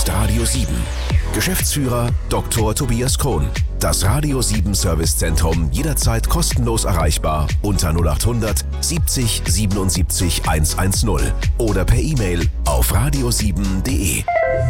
ist Radio 7. Geschäftsführer Dr. Tobias Krohn. Das Radio 7 Servicezentrum jederzeit kostenlos erreichbar unter 0800 70 77 110 oder per E-Mail auf radio7.de.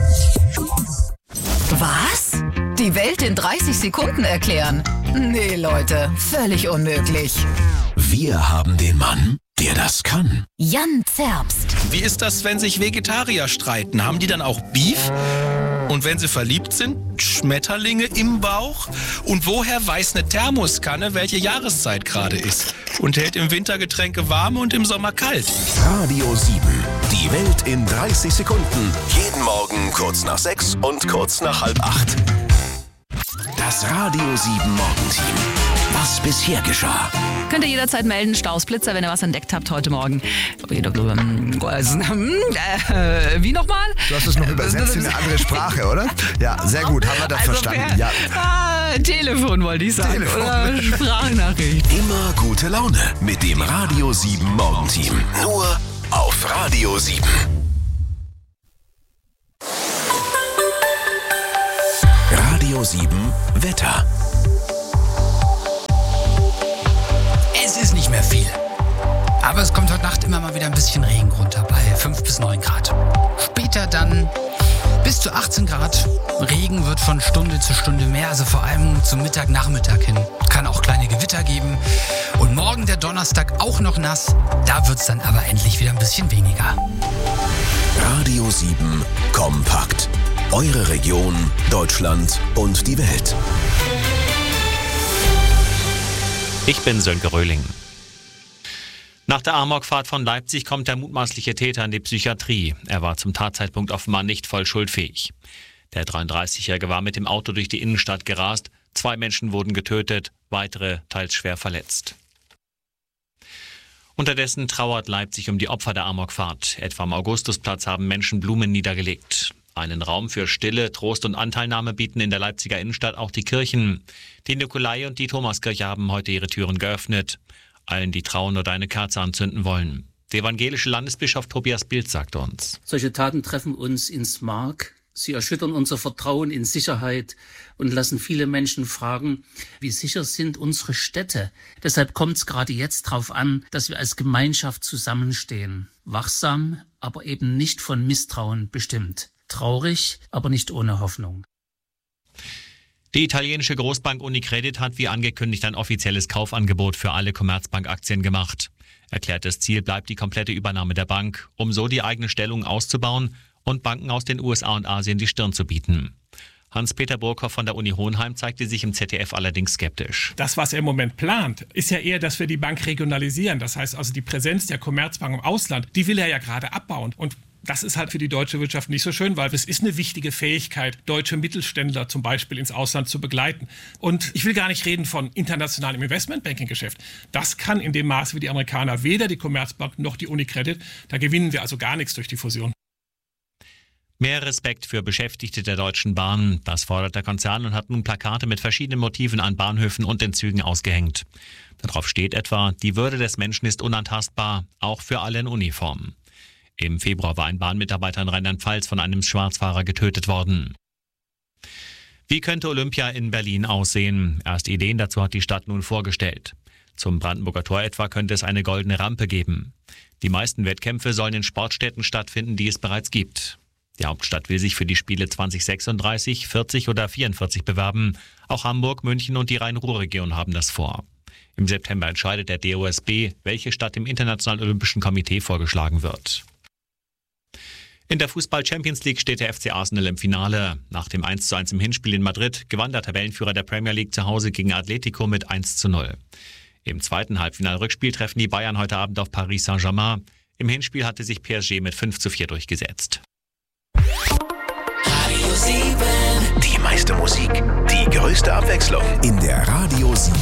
Was? Die Welt in 30 Sekunden erklären? Nee, Leute, völlig unmöglich. Wir haben den Mann, der das kann. Jan Zerbst. Wie ist das, wenn sich Vegetarier streiten? Haben die dann auch Beef? Und wenn sie verliebt sind, Schmetterlinge im Bauch? Und woher weiß eine Thermoskanne, welche Jahreszeit gerade ist? Und hält im Winter Getränke warm und im Sommer kalt? Radio 7. Die Welt in 30 Sekunden. Jeden Morgen kurz nach 6 und kurz nach 7:30. Das Radio 7 Morgenteam. Was bisher geschah. Könnt ihr jederzeit melden, Staus, Blitzer, wenn ihr was entdeckt habt heute Morgen. Wie nochmal? Du hast es noch übersetzt in eine andere Sprache, oder? Ja, sehr gut, haben wir das verstanden. Ja. Telefon wollte ich sagen, oder Sprachnachricht. Immer gute Laune mit dem Radio 7 Morgenteam. Nur auf Radio 7. Radio 7 Wetter. Es ist nicht mehr viel. Aber es kommt heute Nacht immer mal wieder ein bisschen Regen runter bei 5 bis 9 Grad. Später dann bis zu 18 Grad. Regen wird von Stunde zu Stunde mehr, also vor allem zum Mittag, Nachmittag hin. Kann auch kleine Gewitter geben. Und morgen der Donnerstag auch noch nass. Da wird es dann aber endlich wieder ein bisschen weniger. Radio 7 kompakt. Eure Region, Deutschland und die Welt. Ich bin Sönke Röhling. Nach der Amokfahrt von Leipzig kommt der mutmaßliche Täter in die Psychiatrie. Er war zum Tatzeitpunkt offenbar nicht voll schuldfähig. Der 33-Jährige war mit dem Auto durch die Innenstadt gerast. 2 Menschen wurden getötet, weitere teils schwer verletzt. Unterdessen trauert Leipzig um die Opfer der Amokfahrt. Etwa am Augustusplatz haben Menschen Blumen niedergelegt. Einen Raum für Stille, Trost und Anteilnahme bieten in der Leipziger Innenstadt auch die Kirchen. Die Nikolai- und die Thomaskirche haben heute ihre Türen geöffnet. Allen, die trauen oder eine Kerze anzünden wollen. Der evangelische Landesbischof Tobias Bilz sagt uns: Solche Taten treffen uns ins Mark. Sie erschüttern unser Vertrauen in Sicherheit und lassen viele Menschen fragen, wie sicher sind unsere Städte? Deshalb kommt es gerade jetzt darauf an, dass wir als Gemeinschaft zusammenstehen. Wachsam, aber eben nicht von Misstrauen bestimmt. Traurig, aber nicht ohne Hoffnung. Die italienische Großbank Unicredit hat wie angekündigt ein offizielles Kaufangebot für alle Commerzbank-Aktien gemacht. Erklärtes Ziel bleibt die komplette Übernahme der Bank, um so die eigene Stellung auszubauen und Banken aus den USA und Asien die Stirn zu bieten. Hans-Peter Burkhoff von der Uni Hohenheim zeigte sich im ZDF allerdings skeptisch. Das, was er im Moment plant, ist ja eher, dass wir die Bank regionalisieren. Das heißt also, die Präsenz der Commerzbank im Ausland, die will er ja gerade abbauen. Und das ist halt für die deutsche Wirtschaft nicht so schön, weil es ist eine wichtige Fähigkeit, deutsche Mittelständler zum Beispiel ins Ausland zu begleiten. Und ich will gar nicht reden von internationalem Investmentbanking-Geschäft. Das kann in dem Maße wie die Amerikaner weder die Commerzbank noch die Unicredit. Da gewinnen wir also gar nichts durch die Fusion. Mehr Respekt für Beschäftigte der Deutschen Bahn. Das fordert der Konzern und hat nun Plakate mit verschiedenen Motiven an Bahnhöfen und den Zügen ausgehängt. Darauf steht etwa: Die Würde des Menschen ist unantastbar, auch für alle in Uniform. Im Februar war ein Bahnmitarbeiter in Rheinland-Pfalz von einem Schwarzfahrer getötet worden. Wie könnte Olympia in Berlin aussehen? Erste Ideen dazu hat die Stadt nun vorgestellt. Zum Brandenburger Tor etwa könnte es eine goldene Rampe geben. Die meisten Wettkämpfe sollen in Sportstätten stattfinden, die es bereits gibt. Die Hauptstadt will sich für die Spiele 2036, 40 oder 44 bewerben. Auch Hamburg, München und die Rhein-Ruhr-Region haben das vor. Im September entscheidet der DOSB, welche Stadt im Internationalen Olympischen Komitee vorgeschlagen wird. In der Fußball-Champions League steht der FC Arsenal im Finale. Nach dem 1:1 im Hinspiel in Madrid gewann der Tabellenführer der Premier League zu Hause gegen Atletico mit 1:0. Im zweiten Halbfinal-Rückspiel treffen die Bayern heute Abend auf Paris Saint-Germain. Im Hinspiel hatte sich PSG mit 5:4 durchgesetzt. Die meiste Musik, die größte Abwechslung in der Radio 7